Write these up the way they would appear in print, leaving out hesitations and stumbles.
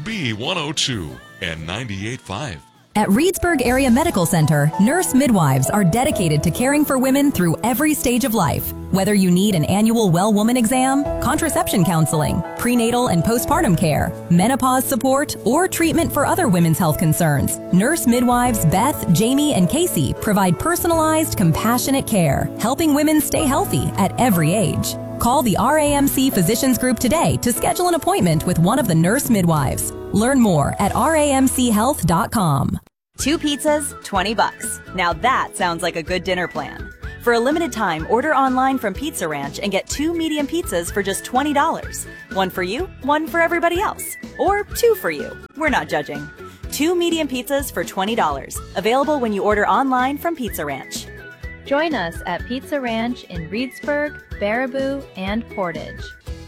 B102 and 98.5. At Reedsburg Area Medical Center, nurse midwives are dedicated to caring for women through every stage of life. Whether you need an annual Well Woman exam, contraception counseling, prenatal and postpartum care, menopause support, or treatment for other women's health concerns, nurse midwives Beth, Jamie, and Casey provide personalized, compassionate care, helping women stay healthy at every age. Call the RAMC Physicians Group today to schedule an appointment with one of the nurse midwives. Learn more at ramchealth.com. 2 pizzas, $20. Now that sounds like a good dinner plan. For a limited time, order online from Pizza Ranch and get 2 medium pizzas for just $20. One for you, one for everybody else. Or 2 for you. We're not judging. 2 medium pizzas for $20. Available when you order online from Pizza Ranch. Join us at Pizza Ranch in Reedsburg, Baraboo, and Portage.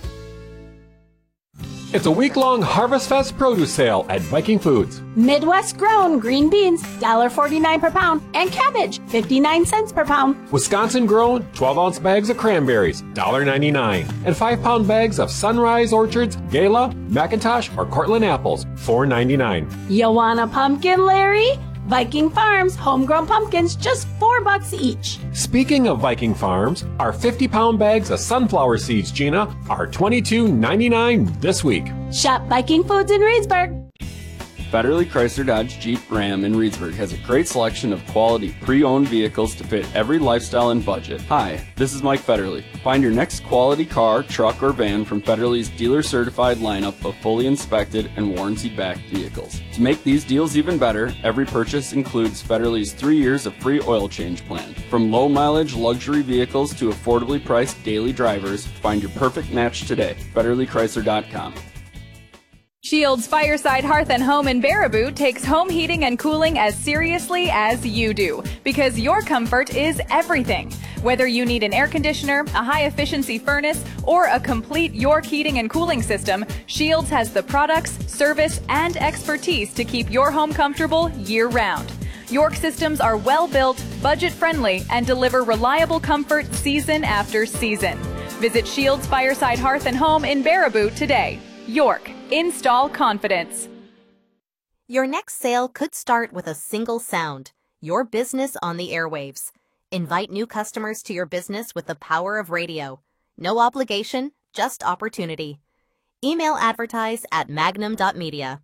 It's a week-long Harvest Fest produce sale at Viking Foods. Midwest grown green beans, $1.49 per pound, and cabbage, 59 cents per pound. Wisconsin grown 12-ounce bags of cranberries, $1.99, and 5-pound bags of Sunrise Orchards, Gala, McIntosh, or Cortland apples, $4.99. You want a pumpkin, Larry? Viking Farms homegrown pumpkins, just $4 each. Speaking of Viking Farms, our 50-pound bags of sunflower seeds, Gina, are $22.99 this week. Shop Viking Foods in Reedsburg. Federally Chrysler Dodge Jeep Ram in Reedsburg has a great selection of quality pre-owned vehicles to fit every lifestyle and budget. Hi, this is Mike Federle. Find your next quality car, truck, or van from Federle's dealer-certified lineup of fully inspected and warranty-backed vehicles. To make these deals even better, every purchase includes Federle's 3 years of free oil change plan. From low-mileage luxury vehicles to affordably priced daily drivers, find your perfect match today. FederleChrysler.com. Shields Fireside Hearth and Home in Baraboo takes home heating and cooling as seriously as you do, because your comfort is everything. Whether you need an air conditioner, a high-efficiency furnace, or a complete York heating and cooling system, Shields has the products, service, and expertise to keep your home comfortable year-round. York systems are well-built, budget-friendly, and deliver reliable comfort season after season. Visit Shields Fireside Hearth and Home in Baraboo today. York. Install confidence. Your next sale could start with a single sound, your business on the airwaves. Invite new customers to your business with the power of radio. No obligation, just opportunity. Email advertise at magnum.media.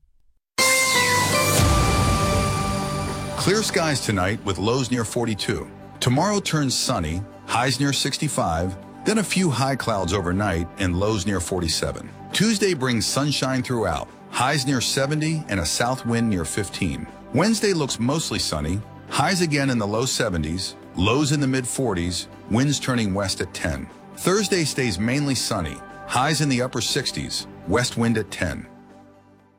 Clear skies tonight with lows near 42. Tomorrow turns sunny, highs near 65, then a few high clouds overnight and lows near 47. Tuesday brings sunshine throughout, highs near 70 and a south wind near 15. Wednesday looks mostly sunny, highs again in the low 70s, lows in the mid 40s, winds turning west at 10. Thursday stays mainly sunny, highs in the upper 60s, west wind at 10.